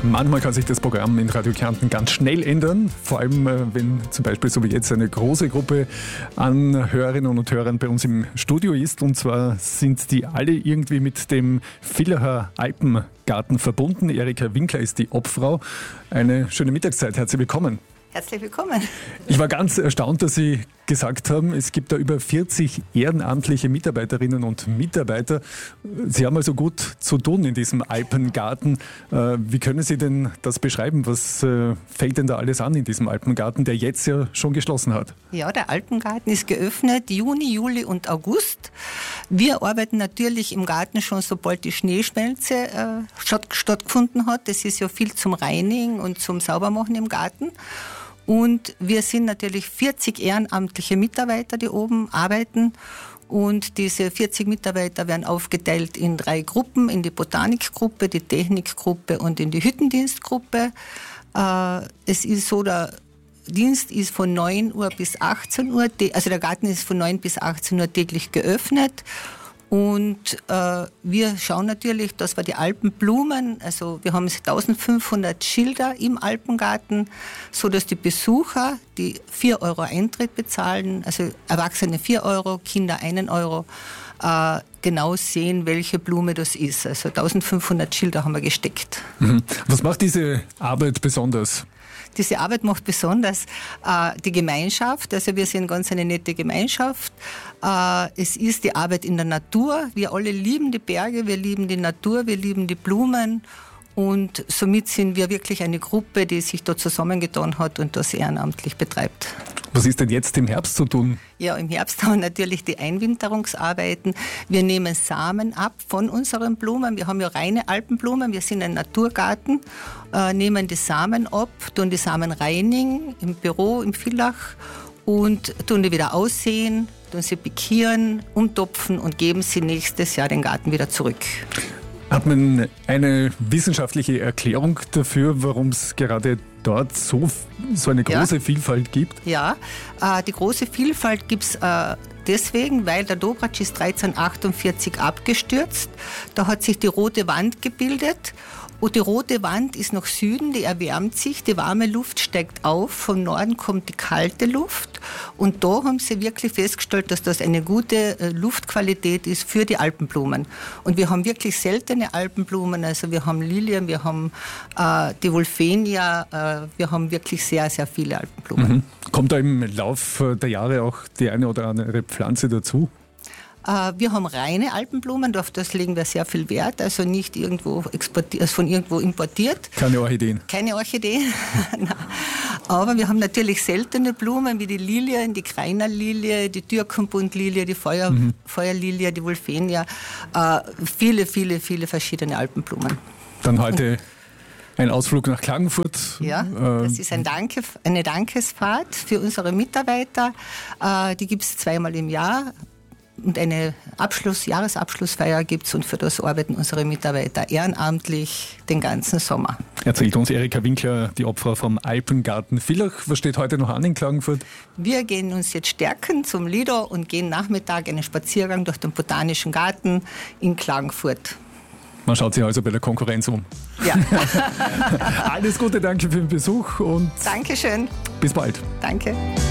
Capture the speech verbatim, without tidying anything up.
manchmal kann sich das Programm in Radio Kärnten ganz schnell ändern, vor allem wenn zum Beispiel so wie jetzt eine große Gruppe an Hörerinnen und Hörern bei uns im Studio ist. Und zwar sind die alle irgendwie mit dem Villacher Alpengarten verbunden. Erika Winkler ist die Obfrau. Eine schöne Mittagszeit, herzlich willkommen. Herzlich willkommen. Ich war ganz erstaunt, dass Sie gesagt haben, es gibt da über vierzig ehrenamtliche Mitarbeiterinnen und Mitarbeiter. Sie haben also gut zu tun in diesem Alpengarten. Wie können Sie denn das beschreiben? Was fällt denn da alles an in diesem Alpengarten, der jetzt ja schon geschlossen hat? Ja, der Alpengarten ist geöffnet Juni, Juli und August. Wir arbeiten natürlich im Garten schon, sobald die Schneeschmelze äh, statt, stattgefunden hat. Das ist ja viel zum Reinigen und zum Saubermachen im Garten. Und wir sind natürlich vierzig ehrenamtliche Mitarbeiter, die oben arbeiten. Und diese vierzig Mitarbeiter werden aufgeteilt in drei Gruppen, in die Botanikgruppe, die Technikgruppe und in die Hüttendienstgruppe. Äh, es ist so, der Dienst ist von neun Uhr bis achtzehn Uhr, also der Garten ist von neun bis achtzehn Uhr täglich geöffnet. Und äh, wir schauen natürlich, dass wir die Alpenblumen, also wir haben eintausendfünfhundert Schilder im Alpengarten, so dass die Besucher, die vier Euro Eintritt bezahlen, also Erwachsene vier Euro, Kinder einen Euro, äh, genau sehen, welche Blume das ist. Also eintausendfünfhundert Schilder haben wir gesteckt. Mhm. Was macht diese Arbeit besonders? Diese Arbeit macht besonders äh, die Gemeinschaft, also wir sind ganz eine nette Gemeinschaft. Äh, es ist die Arbeit in der Natur. Wir alle lieben die Berge, wir lieben die Natur, wir lieben die Blumen und somit sind wir wirklich eine Gruppe, die sich da zusammengetan hat und das ehrenamtlich betreibt. Was ist denn jetzt im Herbst zu tun? Ja, im Herbst haben wir natürlich die Einwinterungsarbeiten. Wir nehmen Samen ab von unseren Blumen. Wir haben ja reine Alpenblumen, wir sind ein Naturgarten, äh, nehmen die Samen ab, tun die Samen reinigen im Büro, im Villach und tun die wieder aussehen, tun sie pikieren, umtopfen und geben sie nächstes Jahr den Garten wieder zurück. Hat man eine wissenschaftliche Erklärung dafür, warum es gerade dort so, so eine große ja. Vielfalt gibt? Ja, äh, die große Vielfalt gibt es äh, deswegen, weil der Dobratsch ist dreizehnhundertachtundvierzig abgestürzt. Da hat sich die rote Wand gebildet. Und die rote Wand ist nach Süden, die erwärmt sich, die warme Luft steigt auf, vom Norden kommt die kalte Luft. Und da haben sie wirklich festgestellt, dass das eine gute Luftqualität ist für die Alpenblumen. Und wir haben wirklich seltene Alpenblumen, also wir haben Lilien, wir haben äh, die Wolfenia, äh, wir haben wirklich sehr, sehr viele Alpenblumen. Mhm. Kommt da im Laufe der Jahre auch die eine oder andere Pflanze dazu? Wir haben reine Alpenblumen, auf das legen wir sehr viel Wert, also nicht irgendwo exportiert, also von irgendwo importiert. Keine Orchideen? Keine Orchideen, aber wir haben natürlich seltene Blumen wie die Lilien, die Kreinerlilie, die Türkenbundlilie, die Feuer, mhm. Feuerlilie, die Wolfenia, äh, viele, viele, viele verschiedene Alpenblumen. Dann heute ein Ausflug nach Klagenfurt. Ja, das ist ein Danke, eine Dankesfahrt für unsere Mitarbeiter, äh, die gibt es zweimal im Jahr. Und eine Abschluss, Jahresabschlussfeier gibt es und für das arbeiten unsere Mitarbeiter ehrenamtlich den ganzen Sommer. Erzählt uns Erika Winkler, die Obfrau vom Alpengarten Villach. Was steht heute noch an in Klagenfurt? Wir gehen uns jetzt stärken zum Lido und gehen Nachmittag einen Spaziergang durch den Botanischen Garten in Klagenfurt. Man schaut sich also bei der Konkurrenz um. Ja. Alles Gute, danke für den Besuch und Dankeschön. Bis bald. Danke.